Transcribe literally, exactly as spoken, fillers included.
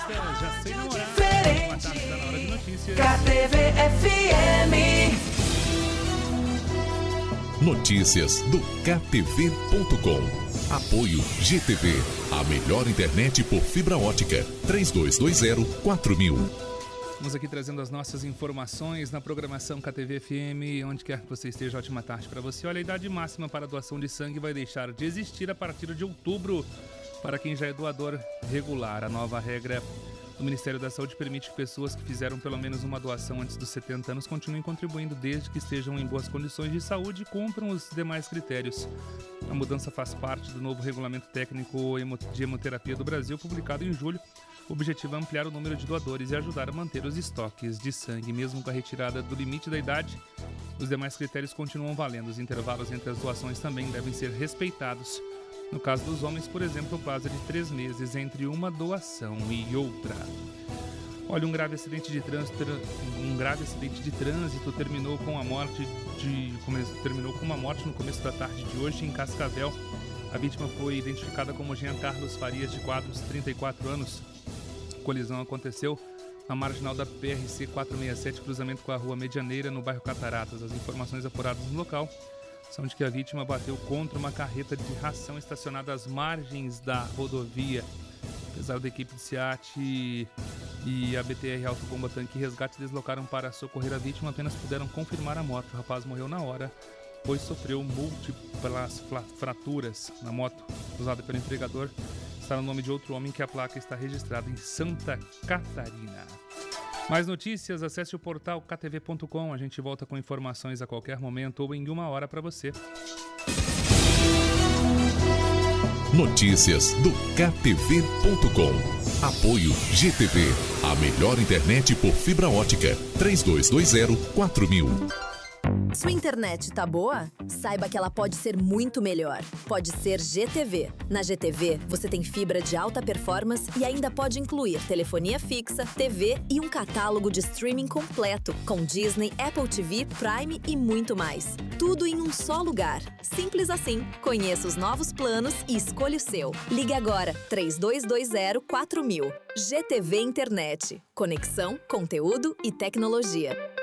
Artistas, já sei namorar. Boa tarde, tá na hora de notícias. K T V F M. Notícias do K T V ponto com. Apoio G T V, a melhor internet por fibra ótica. três dois dois zero quatro mil. Estamos aqui trazendo as nossas informações na programação K T V F M, onde quer que você esteja, ótima tarde para você. Olha, a idade máxima para a doação de sangue vai deixar de existir a partir de outubro para quem já é doador regular. A nova regra do Ministério da Saúde permite que pessoas que fizeram pelo menos uma doação antes dos setenta anos continuem contribuindo desde que estejam em boas condições de saúde e cumpram os demais critérios. A mudança faz parte do novo Regulamento Técnico de Hemoterapia do Brasil, publicado em julho. O objetivo é ampliar o número de doadores e ajudar a manter os estoques de sangue. Mesmo com a retirada do limite da idade, os demais critérios continuam valendo. Os intervalos entre as doações também devem ser respeitados. No caso dos homens, por exemplo, o prazo é de três meses entre uma doação e outra. Olha, um grave acidente de trânsito, um grave acidente de trânsito terminou com a morte de terminou com uma morte no começo da tarde de hoje em Cascavel. A vítima foi identificada como Jean Carlos Farias de Quadros, trinta e quatro anos. A colisão aconteceu na marginal da P R C quatrocentos e sessenta e sete, cruzamento com a rua Medianeira, no bairro Cataratas. As informações apuradas no local são de que a vítima bateu contra uma carreta de ração estacionada às margens da rodovia. Apesar da equipe de SEAT e a B T R Autobomba Tanque e Resgate deslocaram para socorrer a vítima, apenas puderam confirmar a morte. O rapaz morreu na hora, pois sofreu múltiplas fraturas. Na moto usada pelo empregador está no nome de outro homem, que a placa está registrada em Santa Catarina. Mais notícias, acesse o portal K T V ponto com. A gente volta com informações a qualquer momento ou em uma hora para você. Notícias do K T V ponto com. Apoio G T V, a melhor internet por fibra ótica. três dois dois zero quatro mil. Sua internet tá boa? Saiba que ela pode ser muito melhor. Pode ser G T V. Na G T V, você tem fibra de alta performance e ainda pode incluir telefonia fixa, T V e um catálogo de streaming completo, com Disney, Apple T V, Prime e muito mais. Tudo em um só lugar. Simples assim. Conheça os novos planos e escolha o seu. Ligue agora, três dois dois zero quatro mil. G T V Internet. Conexão, conteúdo e tecnologia.